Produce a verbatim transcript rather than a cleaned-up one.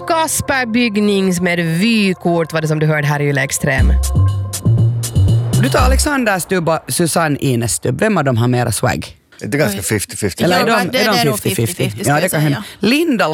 Kasper Bygnings med vykort var det som du hörde här i Yle Extrem. Du tar Alexander Stubb och Susanne Ines Stubb. Vem av dem har mera swag? Det är ganska fifty fifty. Eller är Ja, de, det- är det är de nog fifty fifty? fifty fifty, ska Ja, jag det kan säga. hända. Linda